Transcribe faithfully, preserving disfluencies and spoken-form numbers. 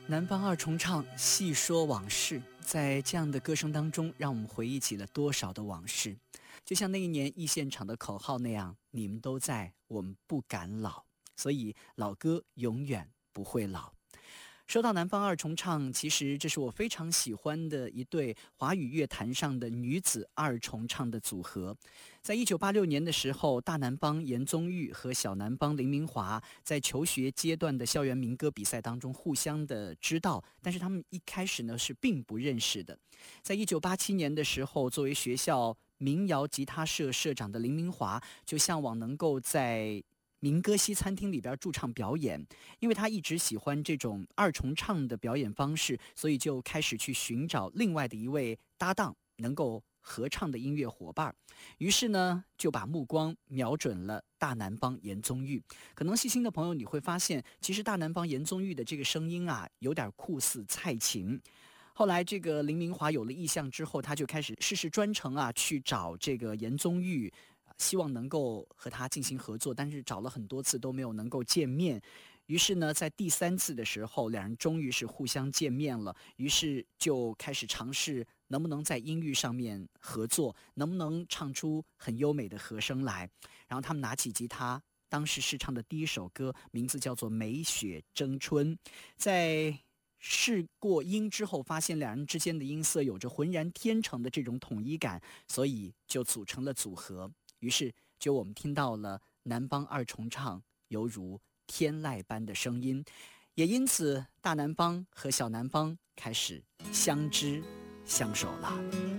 南方二重唱细说往事，在这样的歌声当中，让我们回忆起了多少的往事。就像那一年一现场的口号那样，你们都在，我们不敢老，所以老歌永远不会老。说到南方二重唱，其实这是我非常喜欢的一对华语乐坛上的女子二重唱的组合。在一九八六年的时候，大南方严宗玉和小南方林明华在求学阶段的校园民歌比赛当中互相的知道，但是他们一开始呢是并不认识的。在一九八七年的时候，作为学校民谣吉他社社长的林明华就向往能够在民歌西餐厅里边驻唱表演，因为他一直喜欢这种二重唱的表演方式，所以就开始去寻找另外的一位搭档，能够合唱的音乐伙伴。于是呢，就把目光瞄准了大南方严宗玉。可能细心的朋友你会发现，其实大南方严宗玉的这个声音啊，有点酷似蔡琴。后来这个林明华有了意向之后，他就开始事事专程啊去找这个严宗玉，希望能够和他进行合作，但是找了很多次都没有能够见面。于是呢，在第三次的时候，两人终于是互相见面了，于是就开始尝试能不能在音域上面合作，能不能唱出很优美的和声来。然后他们拿起吉他，当时试唱的第一首歌名字叫做《美雪争春》。在试过音之后，发现两人之间的音色有着浑然天成的这种统一感，所以就组成了组合。于是就我们听到了南方二重唱犹如天籁般的声音，也因此大南方和小南方开始相知相守了。